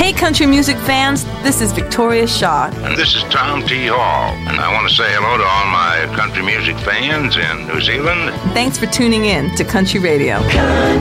Hey, country music fans, this is Victoria Shaw. And this is Tom T. Hall. And I want to say hello to all my country music fans in New Zealand. Thanks for tuning in to Country Radio. Country.